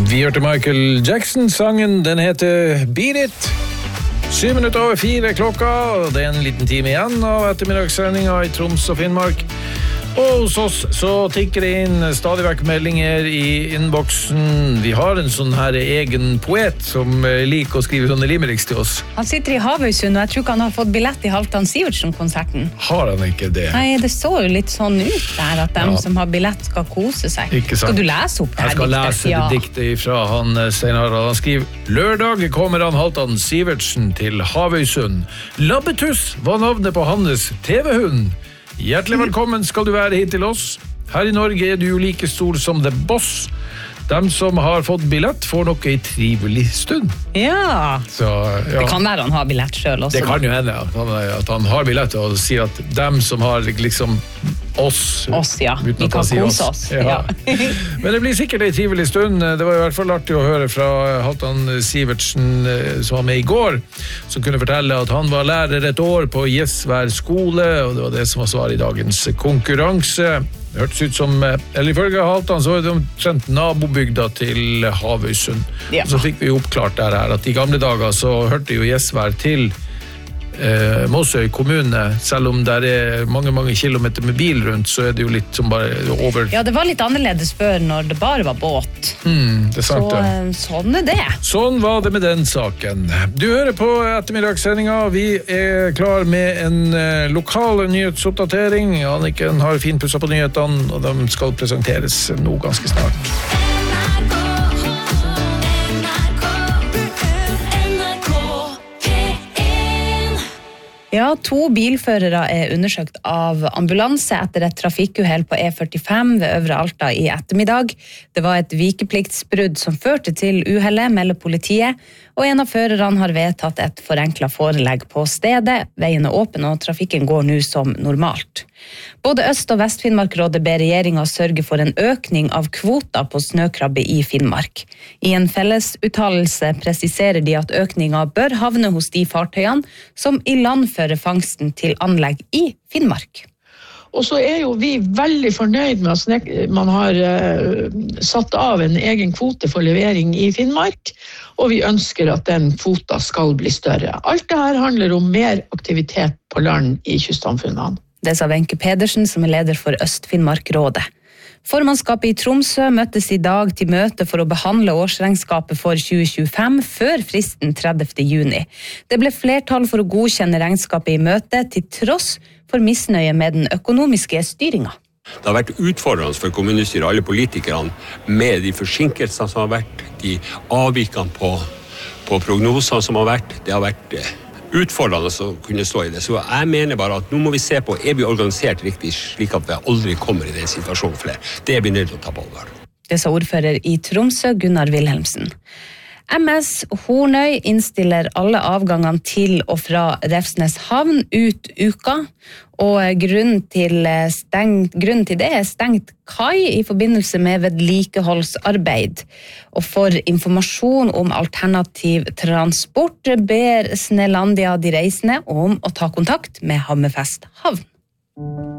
Vi hørte Michael Jackson-sangen, den heter Beat It. 4:07 klokka, og det en liten time igjen av ettermiddagssendingen I Troms og Finnmark. Og hos oss så tikker det inn stadig vekk meldinger I innboksen. Vi har en sånn her egen poet som liker å skrive sånne limericks til oss. Han sitter I Havøysund, og jeg tror ikke han har fått billett I Halvdan Sivertsen-konserten. Har han ikke det? Nei, det så jo litt sånn ut der, at dem som har billett skal kose seg. Ikke sant? Skal du lese opp det her diktet? Jeg skal lese det diktet fra han senere. Han skriver, lørdag kommer han Halvdan Sivertsen til Havøysund. Labbetuss var navnet på hans TV-hund. Hjertelig velkommen skal du være hit til oss. Her I Norge du jo like stor som The Boss. De som har fått billett får nok en trivelig stund. Ja. Så, ja. Det kan være han har billett selv også. Det kan jo hende at han har billett og sier at dem som har liksom oss ja. Vi kan kose oss. Ja. Men det blir sikkert en trivelig stund. Det var I hvert fall artig å høre fra Halvdan Sivertsen som var med I går, som kunne fortelle at han var lærer et år på Gjesvær skole, og det var det som var svar I dagens konkurranse. Det hørtes ut som, eller ifølge Halvdan så det omtrent nabobygda til Havøysund. Ja. Og så fikk vi oppklart der her at I gamle dager så hørte jo Gjesvær til Måsøy kommune, selv om der mange kilometer med bil rundt, så det jo litt som bare over... Ja, det var litt annerledes før når det bare var båt. Det sant, så sånn det. Sånn var det med den saken. Du hører på ettermiddagssendingen. Vi klar med en lokal nyhetsoppdatering. Anniken har finpusset på nyhetene, og de skal presenteres nå ganske snart. Ja, 2 bilførere undersøkt av ambulanse etter et trafikkuhell på E45 ved Øvre Alta I ettermiddag. Det var et vikepliktsbrudd som førte til uhellet, melder politiet, og en av førerne har vedtatt et forenklet forelegg på stedet. Veien åpen, og trafikken går nå som normalt. Både Øst- og Vest-Finnmarkrådet ber regjeringen sørge for en økning av kvoter på snøkrabbe I Finnmark. I en fellesuttalelse presiserer de at økningen bør havne hos de fartøyene som ilandfører fangsten til anlegg I Finnmark. Og så jo vi veldig fornøyd med at man har satt av en egen kvote for levering I Finnmark, og vi ønsker at den kvota skal bli større. Alt det her handler om mer aktivitet på land I kystsamfunnene. Det sa Wenche Pedersen, som leder for Øst-Finnmarkrådet. Formannskapet I Tromsø møttes I dag til møte for å behandle årsregnskapet for 2025 før fristen 30. juni. Det ble flertall for å godkjenne regnskapet I møtet til tross for misnøye med den økonomiske styringen. Det har vært utfordrende for kommunestyret og alle politikerne med de forsinkelsene som har vært, de avvikene på prognosene som har vært. Det har vært utfordrende å kunne stå I det. Så jeg mener bare at nå må vi se på, vi organisert riktig slik at vi aldri kommer I den situasjonen flere. Det blir nødt til å ta på alvor. Det sa ordfører I Tromsø, Gunnar Wilhelmsen. MS Hornøy innstiller alle avgangene til og fra Refsnes havn ut uka, og grunnen til det stengt kai I forbindelse med vedlikeholdsarbeid. Og for informasjon om alternativ transport ber Snelandia de reisende om å ta kontakt med Hammerfest havn.